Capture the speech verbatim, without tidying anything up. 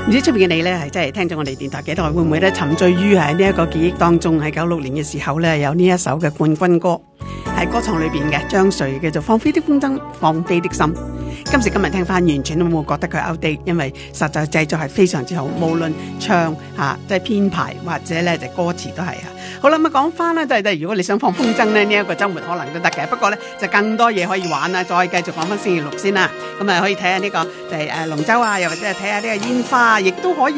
唔知出邊嘅你咧，係真係聽咗我哋電台幾代，會唔會咧沉醉於喺呢一個記憶當中？喺九六年嘅時候咧，有呢一首嘅冠軍歌，喺歌廠裏邊嘅張瑞叫做《放飛的風箏，放飛的心》。今時今日聽翻，完全都冇覺得佢 outdate， 因為實在製作係非常之好，無論唱嚇即係編排或者咧就歌詞都係啊。好啦，咁講翻咧，就係如果你想放風箏咧，呢、這、一個週末可能都得嘅。不過咧就更多嘢可以玩啦，再繼續講翻星期六先啦。咁啊可以睇下呢個就係誒龍舟啊，又或者係睇下呢個煙花，亦都可以。